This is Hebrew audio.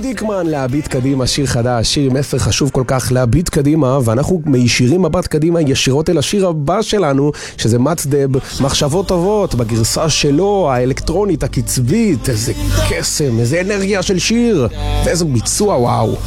דיקמן, להביט קדימה, שיר חדש, שיר מסר חשוב כל כך, להביט קדימה, ואנחנו מישירים מבט קדימה ישירות אל השיר הבא שלנו, שזה מצדב, מחשבות טובות, בגרסה שלו, האלקטרונית, הקצבית, איזה קסם, איזה אנרגיה של שיר, ואיזה ביצוע, וואו.